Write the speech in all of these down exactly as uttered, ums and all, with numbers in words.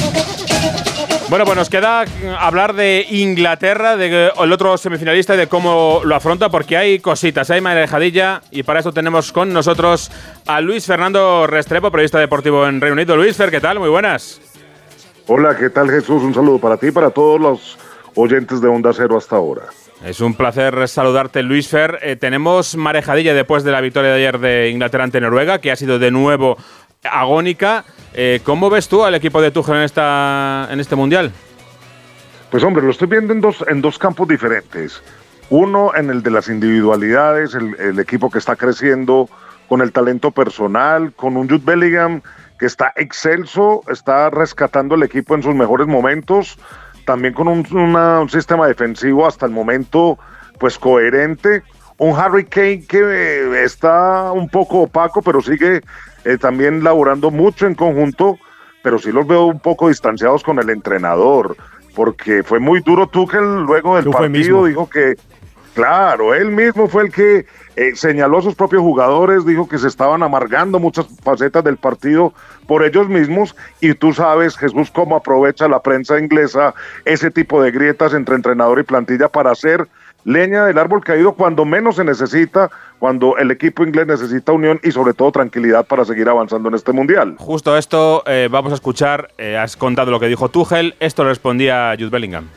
Bueno, pues nos queda hablar de Inglaterra, de el otro semifinalista y de cómo lo afronta, porque hay cositas, hay marejadilla, y para eso tenemos con nosotros a Luis Fernando Restrepo, periodista deportivo en Reino Unido. Luis Fer, ¿qué tal? Muy buenas. Hola, ¿qué tal, Jesús? Un saludo para ti y para todos los oyentes de Onda Cero hasta ahora. Es un placer saludarte, Luis Fer. Eh, tenemos marejadilla después de la victoria de ayer de Inglaterra ante Noruega, que ha sido de nuevo agónica. Eh, ¿Cómo ves tú al equipo de Tuchel en, esta, en este Mundial? Pues hombre, lo estoy viendo en dos, en dos campos diferentes. Uno en el de las individualidades, el, el equipo que está creciendo con el talento personal, con un Jude Bellingham que está excelso, está rescatando el equipo en sus mejores momentos, también con un, una, un sistema defensivo hasta el momento pues coherente, un Harry Kane que eh, está un poco opaco, pero sigue eh, también laborando mucho en conjunto, pero sí los veo un poco distanciados con el entrenador, porque fue muy duro Tuchel luego del partido, dijo que, claro, él mismo fue el que eh, señaló a sus propios jugadores, dijo que se estaban amargando muchas facetas del partido por ellos mismos, y tú sabes, Jesús, cómo aprovecha la prensa inglesa ese tipo de grietas entre entrenador y plantilla para hacer leña del árbol caído cuando menos se necesita, cuando el equipo inglés necesita unión y sobre todo tranquilidad para seguir avanzando en este Mundial. Justo esto eh, vamos a escuchar, eh, has contado lo que dijo Tuchel, esto respondía Jude Bellingham.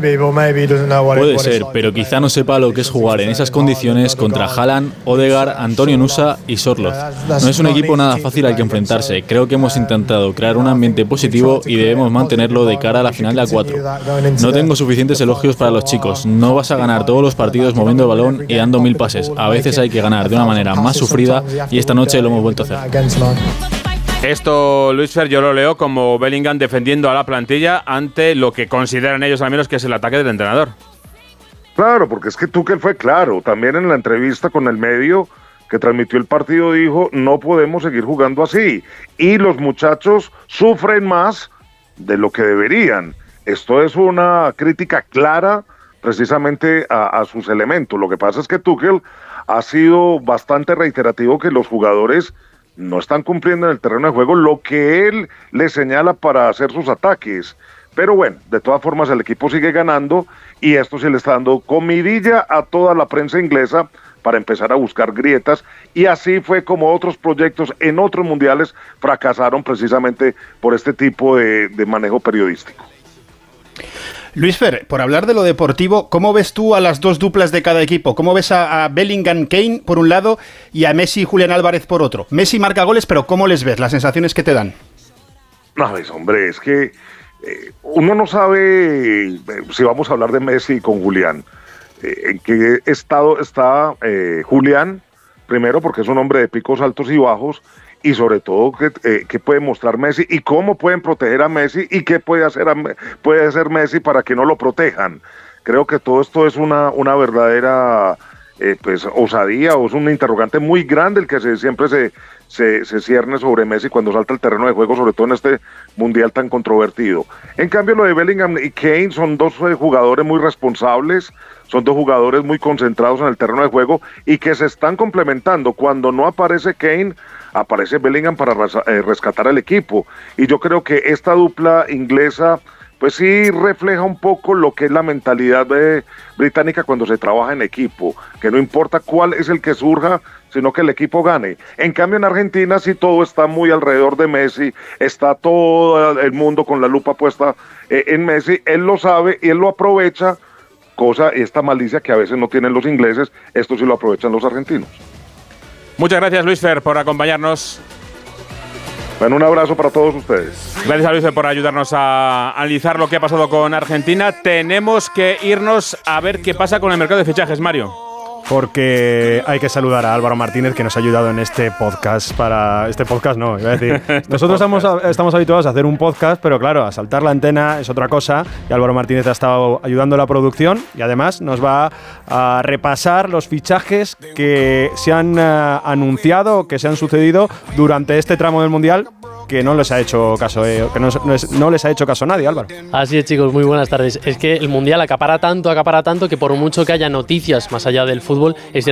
Puede ser, pero quizá no sepa lo que es jugar en esas condiciones contra Haaland, Odegaard, Antonio Nusa y Sorloth. No es un equipo nada fácil al que enfrentarse. Creo que hemos intentado crear un ambiente positivo y debemos mantenerlo de cara a la final de A cuatro. No tengo suficientes elogios para los chicos. No vas a ganar todos los partidos moviendo el balón y dando mil pases. A veces hay que ganar de una manera más sufrida y esta noche lo hemos vuelto a hacer. Esto, Luis Fer, yo lo leo como Bellingham defendiendo a la plantilla ante lo que consideran ellos al menos que es el ataque del entrenador. Claro, porque es que Tuchel fue claro, también en la entrevista con el medio que transmitió el partido dijo, no podemos seguir jugando así, y los muchachos sufren más de lo que deberían. Esto es una crítica clara precisamente a, a sus elementos. Lo que pasa es que Tuchel ha sido bastante reiterativo que los jugadores no están cumpliendo en el terreno de juego lo que él les señala para hacer sus ataques. Pero bueno, de todas formas el equipo sigue ganando y esto se le está dando comidilla a toda la prensa inglesa para empezar a buscar grietas, y así fue como otros proyectos en otros mundiales fracasaron precisamente por este tipo de, de manejo periodístico. Luis Fer, por hablar de lo deportivo, ¿cómo ves tú a las dos duplas de cada equipo? ¿Cómo ves a, a Bellingham, Kane por un lado y a Messi y Julián Álvarez por otro? Messi marca goles, pero ¿cómo les ves? ¿Las sensaciones que te dan? No, es, hombre, es que eh, uno no sabe eh, si vamos a hablar de Messi con Julián. Eh, ¿En qué estado está eh, Julián? Primero porque es un hombre de picos altos y bajos, y sobre todo qué eh, que puede mostrar Messi y cómo pueden proteger a Messi y qué puede hacer, a, puede hacer Messi para que no lo protejan. Creo que todo esto es una, una verdadera eh, pues, osadía, o es un interrogante muy grande el que se, siempre se, se, se cierne sobre Messi cuando salta al terreno de juego, sobre todo en este mundial tan controvertido. En cambio, lo de Bellingham y Kane son dos eh, jugadores muy responsables, son dos jugadores muy concentrados en el terreno de juego y que se están complementando. Cuando no aparece Kane, aparece Bellingham para eh, rescatar al equipo, y yo creo que esta dupla inglesa pues sí refleja un poco lo que es la mentalidad de, británica cuando se trabaja en equipo, que no importa cuál es el que surja, sino que el equipo gane. En cambio en Argentina sí todo está muy alrededor de Messi, está todo el mundo con la lupa puesta eh, en Messi, él lo sabe y él lo aprovecha, cosa, esta malicia que a veces no tienen los ingleses, esto sí lo aprovechan los argentinos. Muchas gracias, Luis Fer, por acompañarnos. Bueno, un abrazo para todos ustedes. Gracias a Luis Fer por ayudarnos a analizar lo que ha pasado con Argentina. Tenemos que irnos a ver qué pasa con el mercado de fichajes, Mario. Porque hay que saludar a Álvaro Martínez, que nos ha ayudado en este podcast para... Este podcast no, iba a decir. Nosotros estamos, estamos habituados a hacer un podcast, pero claro, a saltar la antena es otra cosa, y Álvaro Martínez ha estado ayudando a la producción y además nos va a repasar los fichajes que se han uh, anunciado, que se han sucedido durante este tramo del Mundial, que no les ha hecho caso, eh, que no, no, es, no les ha hecho caso a nadie, Álvaro. Así es, chicos, muy buenas tardes. Es que el Mundial acapara tanto, acapara tanto, que por mucho que haya noticias más allá del fútbol, es cierto